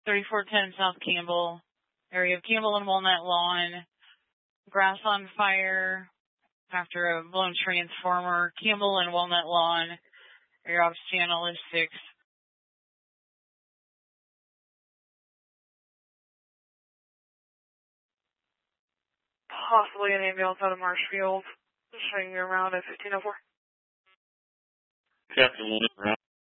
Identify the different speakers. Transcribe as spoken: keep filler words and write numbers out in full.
Speaker 1: thirty-four ten South Campbell, area of Campbell and Walnut Lawn. Grass on fire after a blown transformer. Campbell and Walnut Lawn. Your ops channel is six.
Speaker 2: Possibly an ambulance out of Marshfield. Just showing you around at fifteen oh four.
Speaker 3: Captain one,